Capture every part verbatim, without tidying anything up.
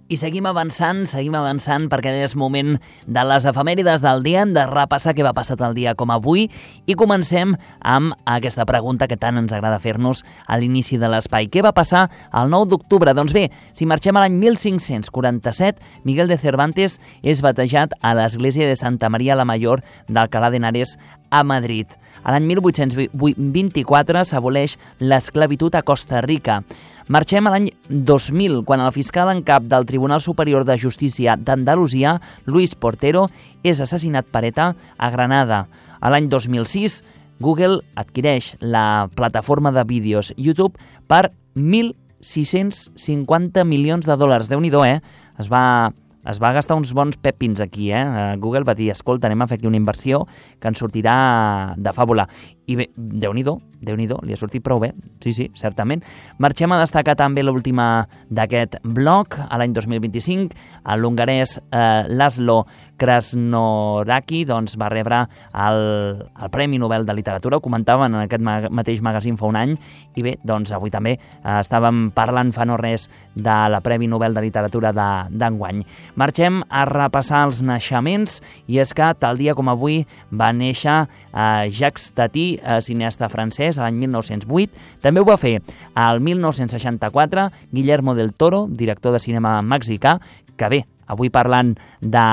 I seguim avançant, seguim avançant perquè és moment de les efemèrides del dia. Hem de repassar què va passar el dia com avui i comencem amb aquesta pregunta que tant ens agrada fer-nos a l'inici de l'espai. Què va passar el nou d'octubre? Doncs bé, si marxem a l'any mil cinc-cents quaranta-set, Miguel de Cervantes és batejat a l'església de Santa Maria la Mayor d'Alcalá de Henares a Madrid. A l'any mil vuit-cents vint-i-quatre s'aboleix l'esclavitud a Costa Rica. Marxem a l'any dos mil, quan el fiscal en cap del Tribunal Superior de Justícia d'Andalusia, Luis Portero, és assassinat per ETA a Granada. A l'any dos mil sis, Google adquireix la plataforma de vídeos YouTube per mil sis-cents cinquanta milions de dòlars. Déu-n'hi-do, eh? Es va... Es va gastar uns bons pepins aquí, eh? Google va dir, escolta, anem a fer aquí una inversió que ens sortirà de fàbula. I bé, Déu-n'hi-do, Déu-n'hi-do, li ha sortit prou bé, sí, sí, certament. Marxem a destacar també l'última d'aquest bloc, a l'any dos mil vint-i-cinc, l'hongarès eh, Laszlo Krasnoraki doncs, va rebre el, el Premi Nobel de Literatura, ho comentaven en aquest ma mateix magazín fa un any, i bé, doncs avui també eh, estàvem parlant fa no res de la Premi Nobel de Literatura d'enguany. Marxem a repassar els naixements, i és que tal dia com avui va néixer eh, Jacques Tati, eh, cineasta francès, a l'any mil nou-cents vuit. També ho va fer al mil nou-cents seixanta-quatre Guillermo del Toro, director de cinema mexicà, que bé, avui parlant de...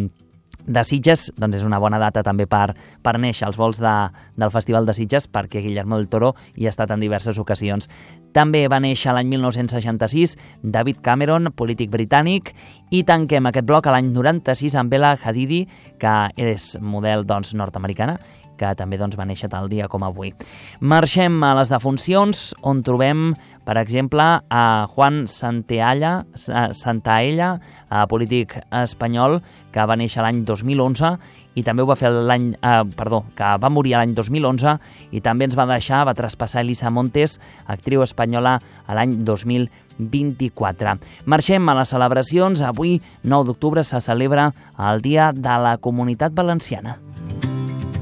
de Sitges, doncs és una bona data també per, per néixer als vols de, del Festival de Sitges, perquè Guillermo del Toro hi ha estat en diverses ocasions. També va néixer l'any mil nou-cents seixanta-sis David Cameron, polític britànic, i tanquem aquest bloc a l'any noranta-sis amb Bella Hadid, que és model doncs, nord-americana, que també doncs, va néixer tal dia com avui. Marxem a les defuncions, on trobem, per exemple, a Juan Santaella, Santaella, polític espanyol, que va néixer l'any dos mil onze, i també ho va fer l'any, eh, perdó, que va morir l'any dos mil onze, i també ens va deixar, va traspassar Elisa Montes, actriu espanyola, a l'any dos mil vint-i-quatre. Marxem a les celebracions. Avui, nou d'octubre, se celebra el Dia de la Comunitat Valenciana.